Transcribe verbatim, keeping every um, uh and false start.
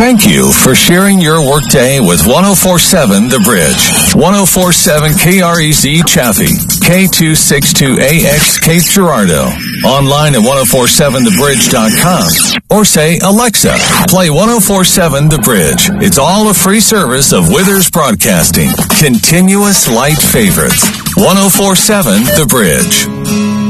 Thank you for sharing your workday with ten forty-seven The Bridge. ten forty-seven K R E Z Chaffee, K two sixty-two A X Cape Girardeau. Online at ten forty-seven the bridge dot com. Or say, Alexa, play ten forty-seven The Bridge. It's all a free service of Withers Broadcasting. Continuous light favorites. ten forty-seven The Bridge.